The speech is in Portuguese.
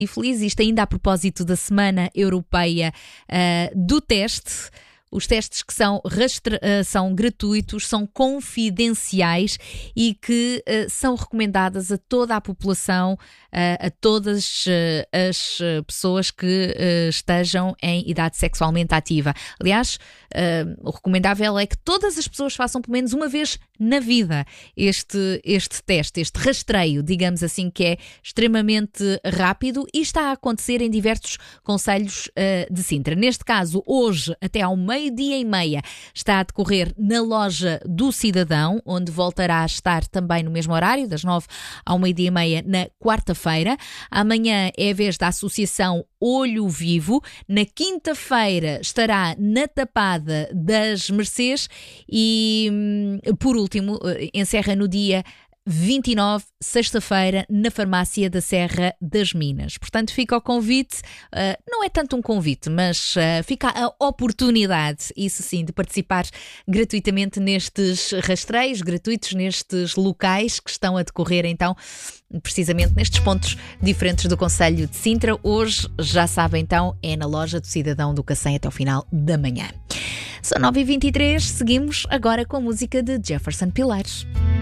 e feliz, isto ainda a propósito da Semana Europeia do Teste. Os testes que são gratuitos, são confidenciais e que são recomendadas a toda a população, a todas as pessoas que estejam em idade sexualmente ativa. Aliás, o recomendável é que todas as pessoas façam pelo menos uma vez na vida este teste, este rastreio, digamos assim, que é extremamente rápido e está a acontecer em diversos concelhos de Sintra. Neste caso, hoje, até ao meio-dia e meia, está a decorrer na Loja do Cidadão, onde voltará a estar também no mesmo horário, das 9 ao meio-dia e meia, na quarta-feira. Amanhã é a vez da Associação Olho Vivo. Na quinta-feira estará na Tapada das Mercês e, por último, encerra no dia 29, sexta-feira, na Farmácia da Serra das Minas. Portanto, fica o convite, não é tanto um convite, mas fica a oportunidade, isso sim, de participar gratuitamente nestes rastreios, gratuitos nestes locais que estão a decorrer, então, precisamente nestes pontos diferentes do concelho de Sintra. Hoje, já sabem, então, é na Loja do Cidadão do Cacém até ao final da manhã. São 9h23, seguimos agora com a música de Jefferson Pilares.